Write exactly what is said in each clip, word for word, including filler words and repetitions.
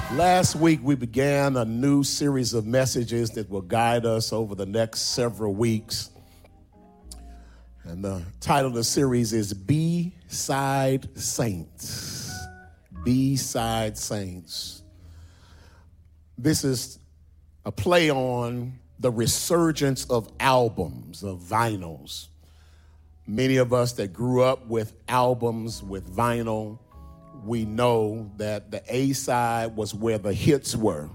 Last week, we began a new series of messages that will guide us over the next several weeks. And the title of the series is B-Side Saints. B-Side Saints. This is a play on the resurgence of albums, of vinyls. Many of us that grew up with albums, with vinyl, we know that the A-side was where the hits were.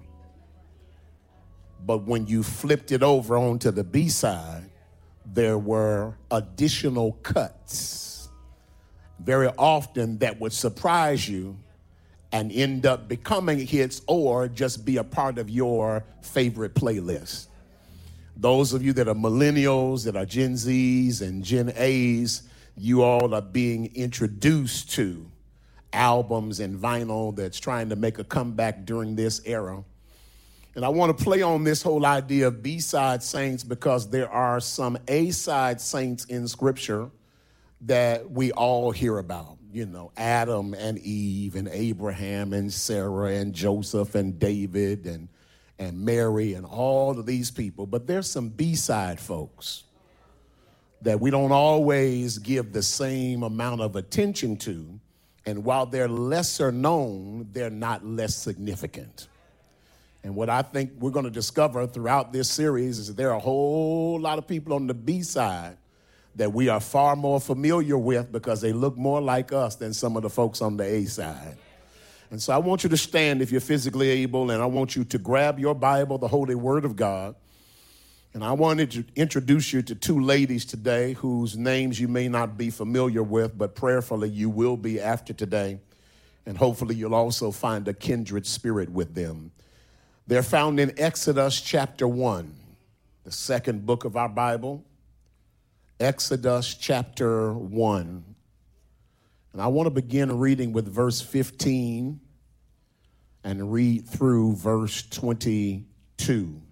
But when you flipped it over onto the B-side, there were additional cuts. Very often that would surprise you and end up becoming hits or just be a part of your favorite playlist. Those of you that are millennials, that are Gen Zs and Gen As, you all are being introduced to albums and vinyl that's trying to make a comeback during this era. And I want to play on this whole idea of B-side saints because there are some A-side saints in Scripture that we all hear about. You know, Adam and Eve and Abraham and Sarah and Joseph and David and, and Mary and all of these people. But there's some B-side folks that we don't always give the same amount of attention to. And while they're lesser known, they're not less significant. And what I think we're going to discover throughout this series is that there are a whole lot of people on the B side that we are far more familiar with because they look more like us than some of the folks on the A side. And so I want you to stand if you're physically able, and I want you to grab your Bible, the Holy Word of God. And I wanted to introduce you to two ladies today whose names you may not be familiar with, but prayerfully you will be after today. And hopefully you'll also find a kindred spirit with them. They're found in Exodus chapter one, the second book of our Bible. Exodus chapter one. And I want to begin reading with verse fifteen and read through verse twenty-two.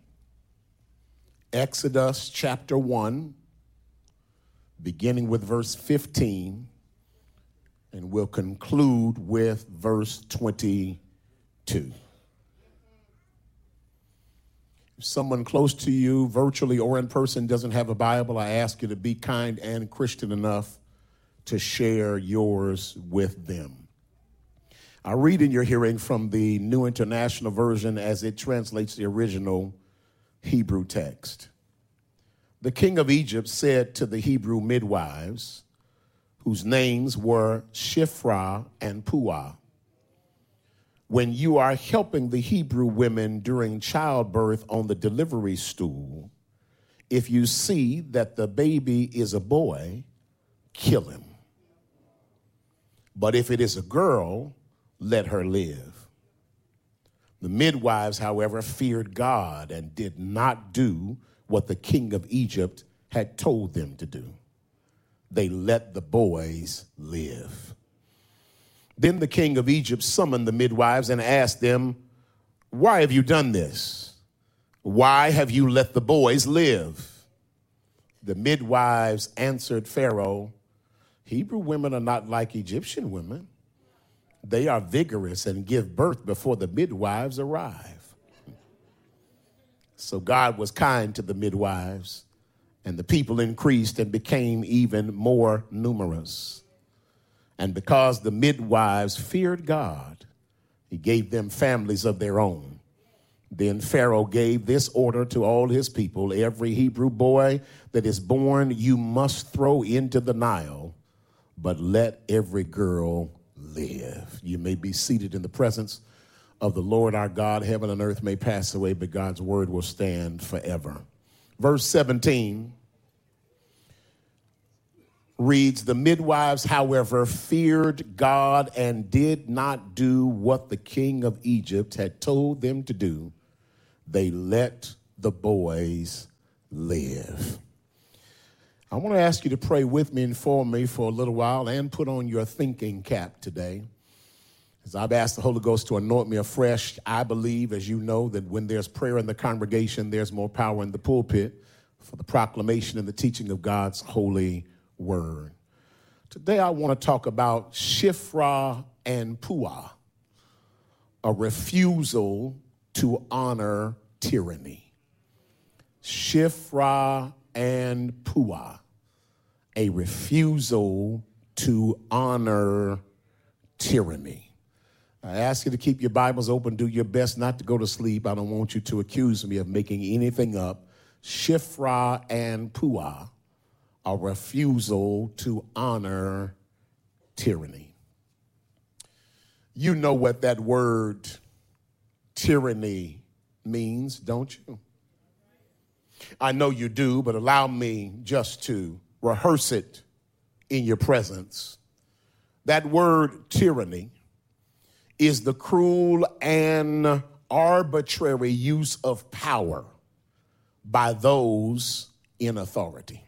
Exodus chapter one, beginning with verse fifteen, and we'll conclude with verse twenty-two. If someone close to you, virtually or in person, doesn't have a Bible, I ask you to be kind and Christian enough to share yours with them. I read in your hearing from the New International Version as it translates the original Hebrew text. The king of Egypt said to the Hebrew midwives, whose names were Shiphrah and Puah, when you are helping the Hebrew women during childbirth on the delivery stool, if you see that the baby is a boy, kill him. But if it is a girl, let her live. The midwives, however, feared God and did not do what the king of Egypt had told them to do. They let the boys live. Then the king of Egypt summoned the midwives and asked them, "Why have you done this? Why have you let the boys live?" The midwives answered Pharaoh, "Hebrew women are not like Egyptian women. They are vigorous and give birth before the midwives arrive." So God was kind to the midwives, and the people increased and became even more numerous. And because the midwives feared God, he gave them families of their own. Then Pharaoh gave this order to all his people: every Hebrew boy that is born you must throw into the Nile, but let every girl live. You may be seated in the presence of the Lord our God. Heaven and earth may pass away, but God's word will stand forever. Verse seventeen reads, the midwives, however, feared God and did not do what the king of Egypt had told them to do. They let the boys live. I want to ask you to pray with me and for me for a little while and put on your thinking cap today. As I've asked the Holy Ghost to anoint me afresh, I believe, as you know, that when there's prayer in the congregation, there's more power in the pulpit for the proclamation and the teaching of God's holy word. Today I want to talk about Shiphrah and Puah. a refusal to honor tyranny. Shifra and Puah, a refusal to honor tyranny. I ask you to keep your Bibles open. Do your best not to go to sleep. I don't want you to accuse me of making anything up. Shifra and Puah, a refusal to honor tyranny. You know what that word tyranny means, don't you? I know you do, but allow me just to rehearse it in your presence. That word tyranny is the cruel and arbitrary use of power by those in authority.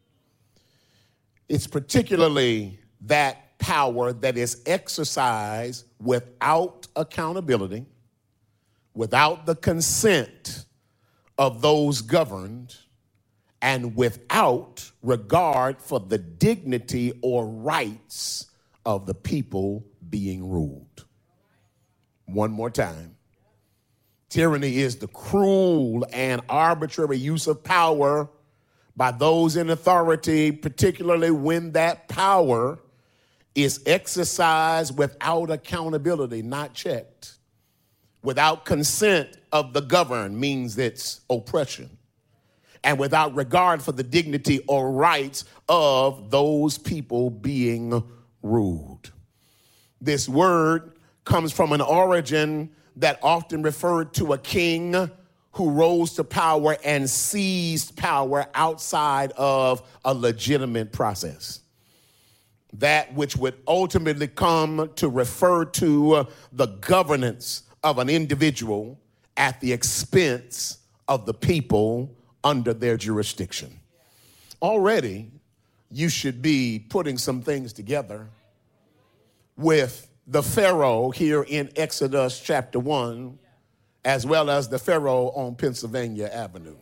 It's particularly that power that is exercised without accountability, without the consent of those governed, and without regard for the dignity or rights of the people being ruled. One more time. Tyranny is the cruel and arbitrary use of power by those in authority, particularly when that power is exercised without accountability, not checked. Without consent of the governed means it's oppression. And without regard for the dignity or rights of those people being ruled. This word comes from an origin that often referred to a king who rose to power and seized power outside of a legitimate process. That which would ultimately come to refer to the governance of an individual at the expense of the people under their jurisdiction. Already, you should be putting some things together with the Pharaoh here in Exodus chapter one, as well as the Pharaoh on Pennsylvania Avenue.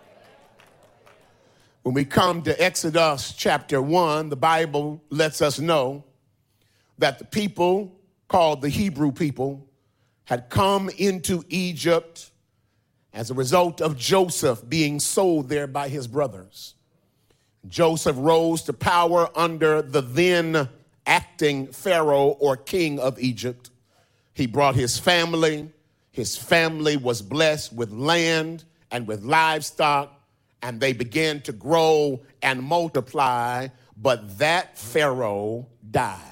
When we come to Exodus chapter one, the Bible lets us know that the people called the Hebrew people had come into Egypt as a result of Joseph being sold there by his brothers. Joseph rose to power under the then acting Pharaoh or king of Egypt. He brought his family. His family was blessed with land and with livestock, and they began to grow and multiply, but that Pharaoh died.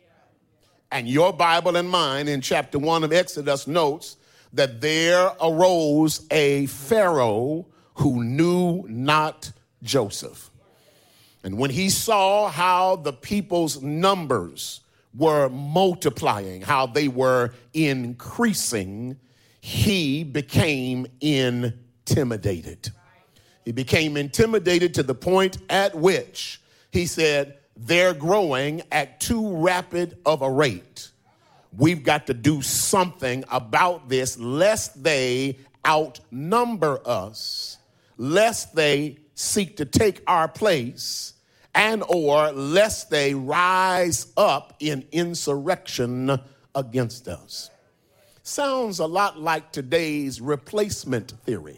And your Bible and mine in chapter one of Exodus notes that there arose a Pharaoh who knew not Joseph. And when he saw how the people's numbers were multiplying, how they were increasing, he became intimidated. He became intimidated to the point at which he said, they're growing at too rapid of a rate. We've got to do something about this, lest they outnumber us, lest they seek to take our place, and or lest they rise up in insurrection against us. Sounds a lot like today's replacement theory,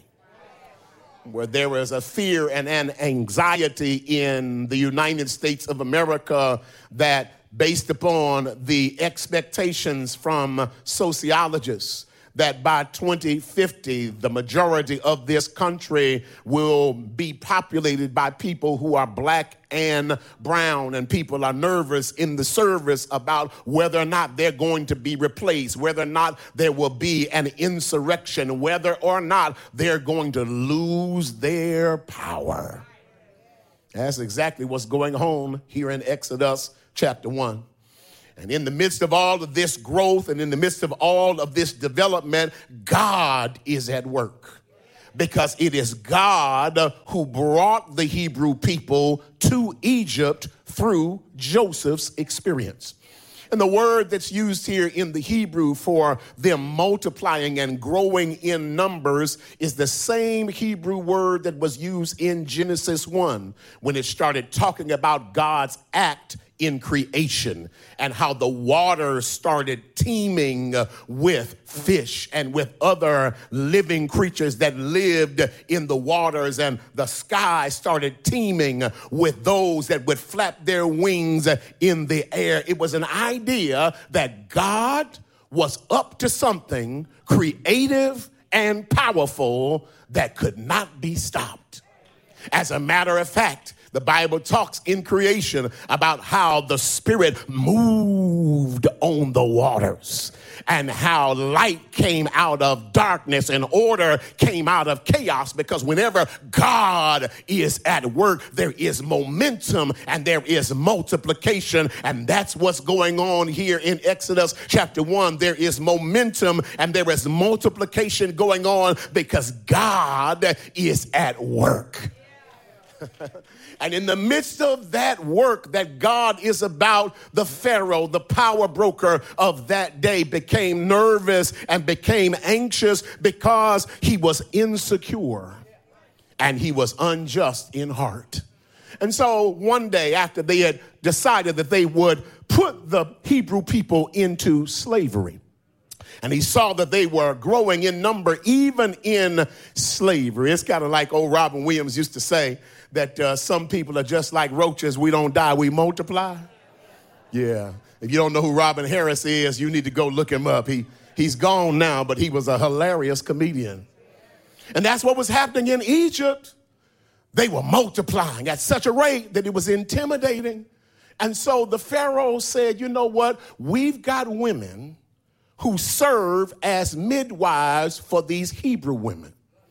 where there is a fear and an anxiety in the United States of America that, based upon the expectations from sociologists, that by twenty fifty, the majority of this country will be populated by people who are black and brown, and people are nervous in the service about whether or not they're going to be replaced, whether or not there will be an insurrection, whether or not they're going to lose their power. That's exactly what's going on here in Exodus chapter one. And in the midst of all of this growth and in the midst of all of this development, God is at work. Because it is God who brought the Hebrew people to Egypt through Joseph's experience. And the word that's used here in the Hebrew for them multiplying and growing in numbers is the same Hebrew word that was used in Genesis one when it started talking about God's act in creation and how the water started teeming with fish and with other living creatures that lived in the waters, and the sky started teeming with those that would flap their wings in the air. It was an idea that God was up to something creative and powerful that could not be stopped. As a matter of fact, the Bible talks in creation about how the Spirit moved on the waters and how light came out of darkness and order came out of chaos, because whenever God is at work, there is momentum and there is multiplication. And that's what's going on here in Exodus chapter one. There is momentum and there is multiplication going on because God is at work. And in the midst of that work that God is about, the Pharaoh, the power broker of that day, became nervous and became anxious because he was insecure and he was unjust in heart. And so one day, after they had decided that they would put the Hebrew people into slavery, and he saw that they were growing in number even in slavery. It's kind of like old Robin Williams used to say, that uh, some people are just like roaches. We don't die, we multiply. Yeah. If you don't know who Robin Harris is, you need to go look him up. He, he's gone now, but he was a hilarious comedian. And that's what was happening in Egypt. They were multiplying at such a rate that it was intimidating. And so the Pharaoh said, you know what? We've got women who serve as midwives for these Hebrew women.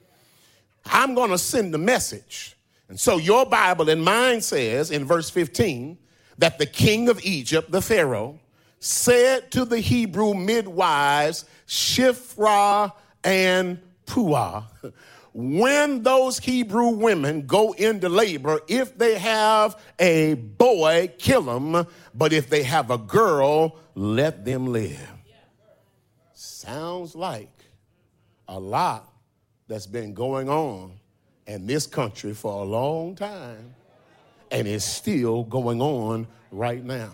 I'm going to send a message. And so your Bible and mine says in verse fifteen that the king of Egypt, the Pharaoh, said to the Hebrew midwives, Shiphrah and Puah, when those Hebrew women go into labor, if they have a boy, kill them, but if they have a girl, let them live. Sounds like a lot that's been going on in this country for a long time, and it's still going on right now.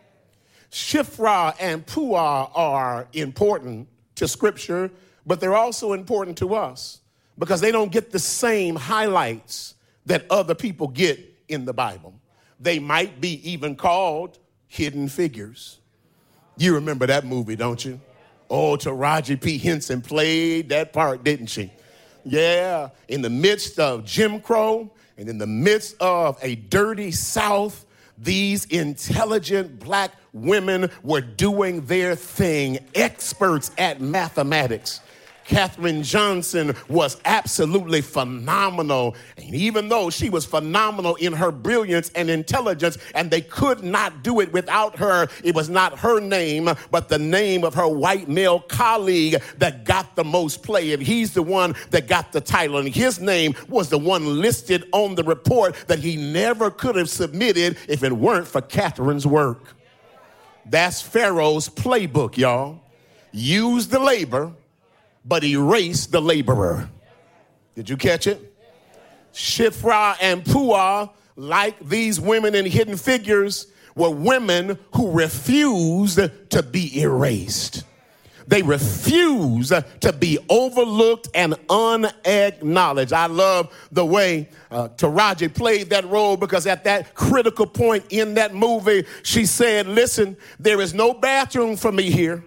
Shiphrah and Puah are important to Scripture, but they're also important to us because they don't get the same highlights that other people get in the Bible. They might be even called hidden figures. You remember that movie, don't you? Oh, Taraji P. Henson played that part, didn't she? Yeah, in the midst of Jim Crow and in the midst of a dirty South, these intelligent black women were doing their thing, experts at mathematics. Katherine Johnson was absolutely phenomenal. And even though she was phenomenal in her brilliance and intelligence, and they could not do it without her, it was not her name, but the name of her white male colleague that got the most play. And he's the one that got the title. And his name was the one listed on the report that he never could have submitted if it weren't for Katherine's work. That's Pharaoh's playbook, y'all. Use the labor, but erase the laborer. Did you catch it? Shiphrah and Puah, like these women in Hidden Figures, were women who refused to be erased. They refused to be overlooked and unacknowledged. I love the way uh, Taraji played that role, because at that critical point in that movie, she said, listen, there is no bathroom for me here.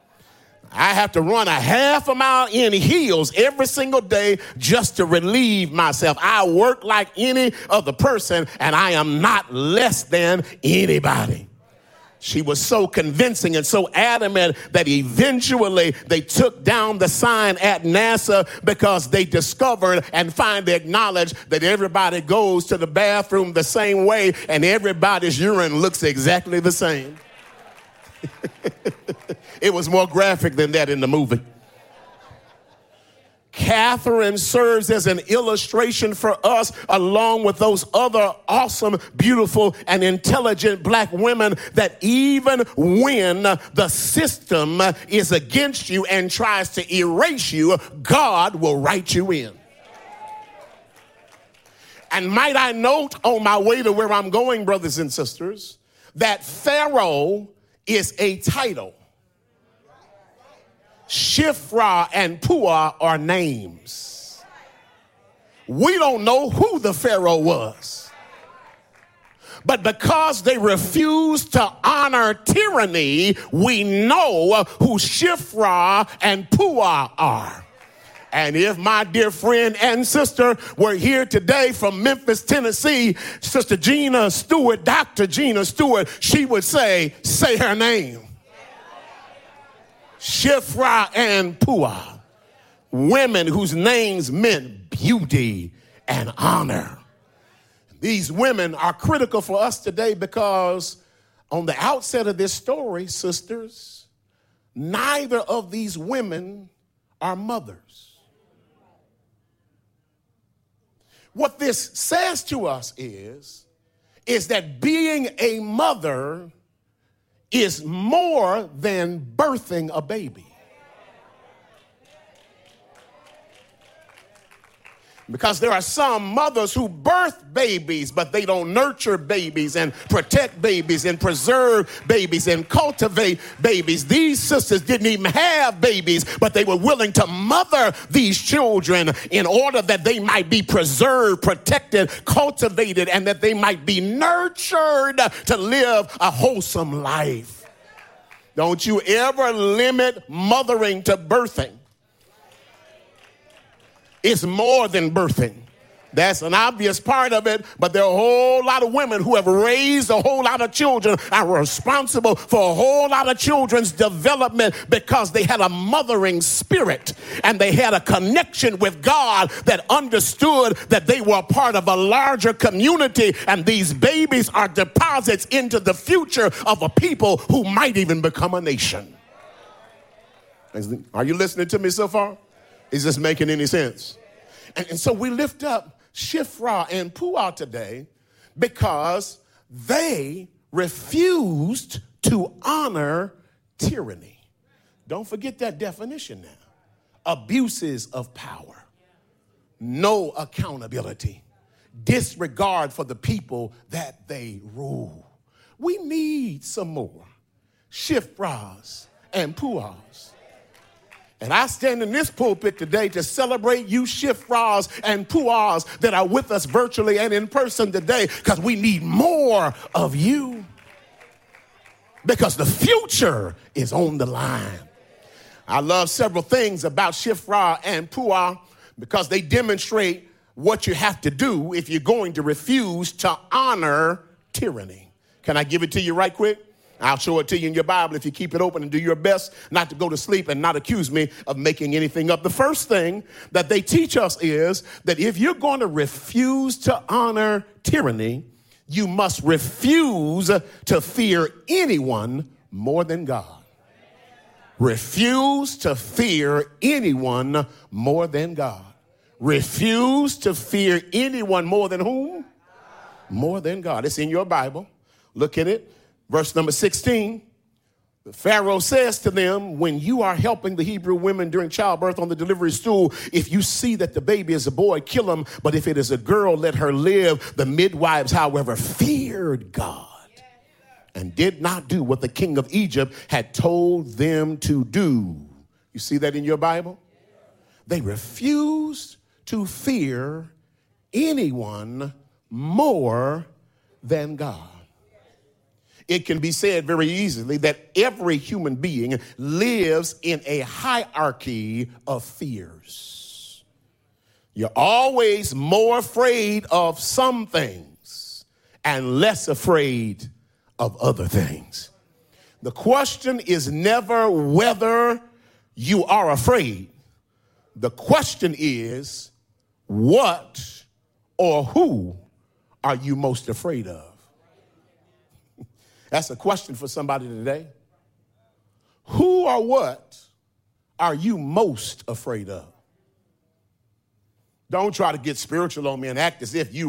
I have to run a half a mile in heels every single day just to relieve myself. I work like any other person, and I am not less than anybody. She was so convincing and so adamant that eventually they took down the sign at NASA because they discovered and finally acknowledged that everybody goes to the bathroom the same way and everybody's urine looks exactly the same. It was more graphic than that in the movie. Katherine serves as an illustration for us, along with those other awesome, beautiful, and intelligent black women, that even when the system is against you and tries to erase you, God will write you in. And might I note, on my way to where I'm going, brothers and sisters, that Pharaoh is a title. Shiphrah and Puah are names. We don't know who the Pharaoh was. But because they refused to honor tyranny, we know who Shiphrah and Puah are. And if my dear friend and sister were here today from Memphis, Tennessee, Sister Gina Stewart, Doctor Gina Stewart, she would say, say her name. Shiphrah and Puah, women whose names meant beauty and honor. These women are critical for us today because on the outset of this story, sisters, neither of these women are mothers. What this says to us is, is that being a mother is more than birthing a baby. Because there are some mothers who birth babies, but they don't nurture babies and protect babies and preserve babies and cultivate babies. These sisters didn't even have babies, but they were willing to mother these children in order that they might be preserved, protected, cultivated, and that they might be nurtured to live a wholesome life. Don't you ever limit mothering to birthing. It's more than birthing. That's an obvious part of it, but there are a whole lot of women who have raised a whole lot of children, are responsible for a whole lot of children's development because they had a mothering spirit and they had a connection with God that understood that they were a part of a larger community, and these babies are deposits into the future of a people who might even become a nation. Are you listening to me so far? Is this making any sense? And, and so we lift up Shiphrah and Puah today because they refused to honor tyranny. Don't forget that definition now. Abuses of power, no accountability, disregard for the people that they rule. We need some more Shiphrahs and Puahs. And I stand in this pulpit today to celebrate you Shiphrahs and Puahs that are with us virtually and in person today, because we need more of you. Because the future is on the line. I love several things about Shiphrah and Puah because they demonstrate what you have to do if you're going to refuse to honor tyranny. Can I give it to you right quick? I'll show it to you in your Bible if you keep it open and do your best not to go to sleep and not accuse me of making anything up. The first thing that they teach us is that if you're going to refuse to honor tyranny, you must refuse to fear anyone more than God. Refuse to fear anyone more than God. Refuse to fear anyone more than whom? More than God. It's in your Bible. Look at it. Verse number sixteen, the Pharaoh says to them, when you are helping the Hebrew women during childbirth on the delivery stool, if you see that the baby is a boy, kill him. But if it is a girl, let her live. The midwives, however, feared God and did not do what the king of Egypt had told them to do. You see that in your Bible? They refused to fear anyone more than God. It can be said very easily that every human being lives in a hierarchy of fears. You're always more afraid of some things and less afraid of other things. The question is never whether you are afraid. The question is, what or who are you most afraid of? That's a question for somebody today. Who or what are you most afraid of? Don't try to get spiritual on me and act as if you